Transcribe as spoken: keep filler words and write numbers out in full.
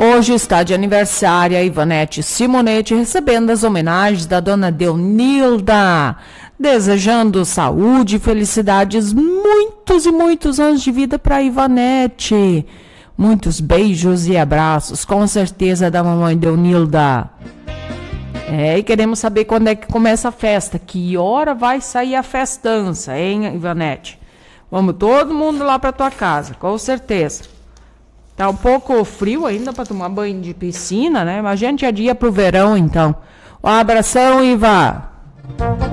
Hoje está de aniversário a Ivanete Simonetti, recebendo as homenagens da dona Deunilda, desejando saúde e felicidades, muitos e muitos anos de vida para Ivanete. Muitos beijos e abraços, com certeza, da mamãe Deunilda. É, e queremos saber quando é que começa a festa, que hora vai sair a festança, hein, Ivanete? Vamos todo mundo lá para tua casa, com certeza. Tá um pouco frio ainda para tomar banho de piscina, né? Mas a gente é dia pro verão, então. Um abração, Iva.